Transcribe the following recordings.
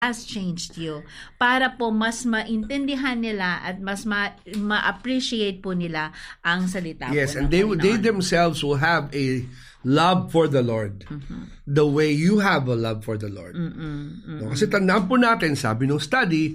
has changed you para po mas maintindihan nila at mas ma-appreciate po nila ang salita Yes, po and ng they Panginoon. themselves will have a love for the Lord. The way you have a love for the Lord. No, kasi tandaan po natin, sabi ng study,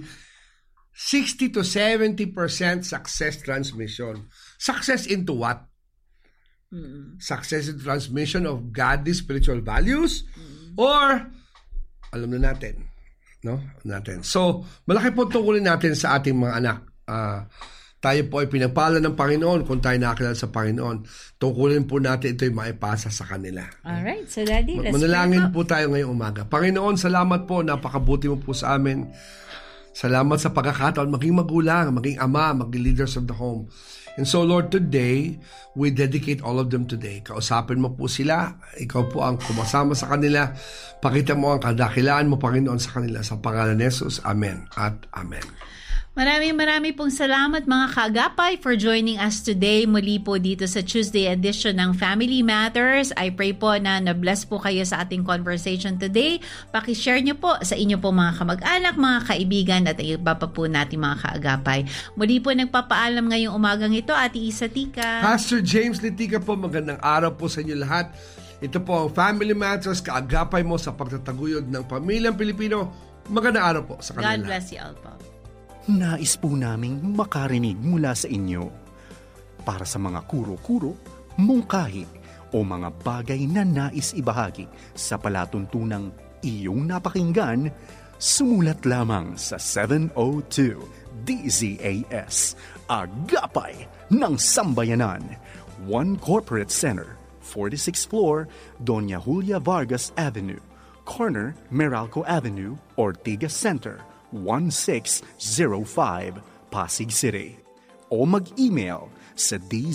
60 to 70% success transmission. Success into what? Success in transmission of godly spiritual values or alam na natin. No? So, malaki po tungkulin natin sa ating mga anak. Tayo po ay pinagpala ng Panginoon kung tayo nakakilala sa Panginoon. Tungkulin po natin ito'y maipasa sa kanila. Alright, so Daddy, let's manalangin po tayo ngayong umaga. Panginoon, salamat po. Napakabuti mo po sa amin. Salamat sa pagkakataon, maging magulang, maging ama, maging leaders of the home. And so, Lord, today, we dedicate all of them today. Kausapin mo po sila. Ikaw po ang kumasama sa kanila. Pakita mo ang kadakilaan mo, Panginoon, sa kanila. Sa pangalan ni Jesus, Amen at Amen. Maraming pong salamat mga kaagapay for joining us today muli po dito sa Tuesday edition ng Family Matters. I pray po na na-bless po kayo sa ating conversation today. Pakishare nyo po sa inyo po mga kamag-anak, mga kaibigan at iba pa po natin mga kaagapay. Muli po nagpapaalam ngayong umagang ito, Ate Isa Tika. Pastor James Litika po, magandang araw po sa inyo lahat. Ito po ang Family Matters, kaagapay mo sa pagtataguyod ng pamilyang Pilipino. Magandang araw po sa kanila. God bless you all po. Nais po naming makarinig mula sa inyo. Para sa mga kuro-kuro, mungkahi o mga bagay na nais ibahagi sa palatuntunang iyong napakinggan, sumulat lamang sa 702 DZAS, Agapay ng Sambayanan, 1 Corporate Center, 46th floor, Doña Julia Vargas Avenue, corner Meralco Avenue, Ortigas Center, 1605, Pasig City. O mag-email sa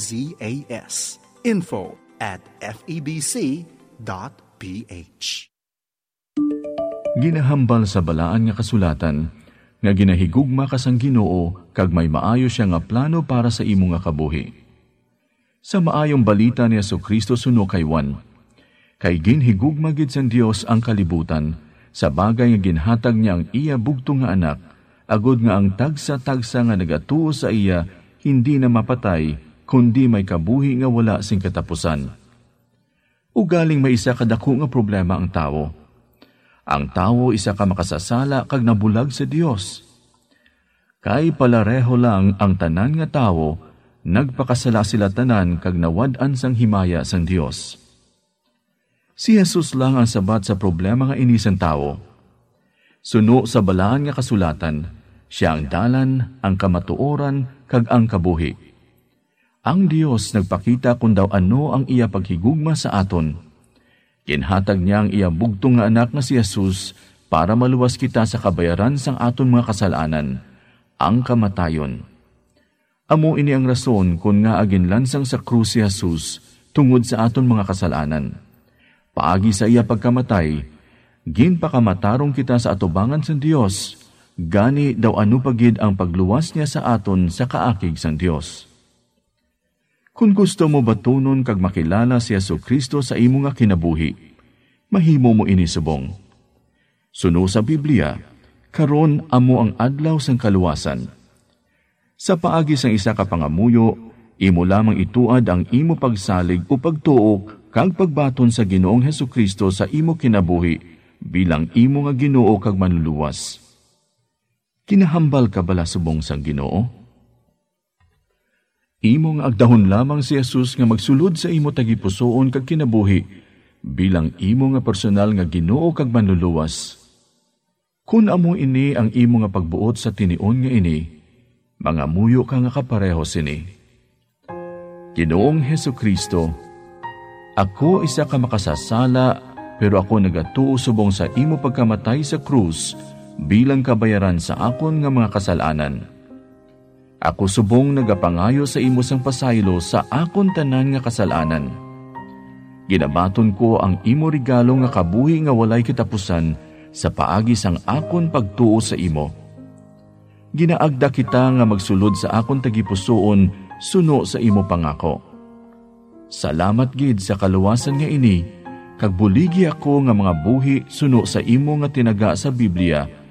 dzas info@febc.ph. Ginahambal sa balaan nga kasulatan, nga ginahigugma ka sang Ginoo kag may maayo siya nga plano para sa imo nga kabuhi. Sa maayong balita ni Jesucristo suno kay Juan, kay ginhigugma gid sang Dios ang kalibutan, sa bagay nga ginhatag niya ang iya bugtong nga anak, agod nga ang tagsa-tagsa nga nagatuo sa iya, hindi na mapatay, kundi may kabuhi nga wala sing katapusan. Ugaling may isa kadako nga problema ang tawo. Ang tawo isa ka makasasala kag nabulag sa Dios. Kay palareho lang ang tanan nga tawo, nagpakasala sila tanan kag nawad-an sang himaya sang Dios. Si Jesus lang ang sabat sa problema nga inisang tao. Suno sa balaan nga kasulatan, siya ang dalan, ang kamatuoran, kag ang kabuhi. Ang Dios nagpakita kung daw ano ang iya paghigugma sa aton. Kinhatag niya ang iya bugtong nga anak nga si Jesus para maluwas kita sa kabayaran sang aton mga kasalanan, ang kamatayon. Amo ini ang rason kung nga aginlansang sa krus si Jesus tungod sa aton mga kasalanan. Paagi sa iya pagkamatay, ginpakamatarong kita sa atubangan sa Dios, gani daw ano pagid ang pagluwas niya sa aton sa kaakig sang Dios. Kung gusto mo batunon kag makilala si Jesucristo sa imo nga kinabuhi, mahimo mo ini subong. Suno sa Biblia, karon amo ang adlaw sang kaluwasan. Sa paagi sang isa ka pangamuyo, imo lamang ituad ang imo pagsalig o pagtuok kag pagbaton sa Ginoong Hesukristo sa imo kinabuhi bilang imo nga Ginoo kag manluluwas. Kinahambal ka bala subong sang Ginoo? Imo nga agdahon lamang si Jesus nga magsulod sa imo tagipusoon kag kinabuhi bilang imo nga personal nga Ginoo kag manluluwas. Kun amo ini ang imo nga pagbuot sa tinion nga ini, mga muyo ka nga kapareho sini. Ginoong Hesukristo, ako isa ka makasasala, pero ako nagatuo subong sa imo pagkamatay sa krus bilang kabayaran sa akon nga mga kasalanan. Ako subong nagapangayo sa imo sang pasaylo sa akon tanan nga kasalanan. Ginabaton ko ang imo regalo nga kabuhi nga walay katapusan sa paagi sang akon pagtuo sa imo. Ginaagda kita nga magsulod sa akon tagipusoon suno sa imo pangako. Salamat gid sa kaluwasan nga ini, kag buligi ako nga mga buhi suno sa imo nga tinaga sa Biblia,